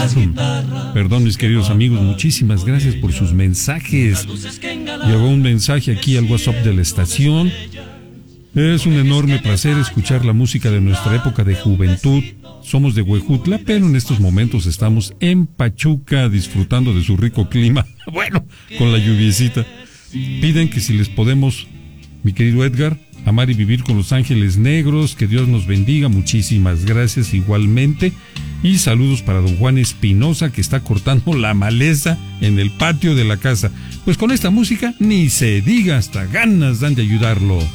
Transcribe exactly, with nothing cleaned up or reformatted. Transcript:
Perdón, mis queridos amigos, muchísimas gracias por sus mensajes. Llegó un mensaje aquí al WhatsApp de la estación. Es un enorme placer escuchar la música de nuestra época de juventud. Somos de Huejutla, pero en estos momentos estamos en Pachuca disfrutando de su rico clima. Bueno, con la lluviecita. Piden que si les podemos, mi querido Edgar, amar y vivir con los ángeles negros. Que Dios nos bendiga. Muchísimas gracias igualmente. Y saludos para don Juan Espinosa, que está cortando la maleza en el patio de la casa. Pues con esta música ni se diga, hasta ganas dan de ayudarlo.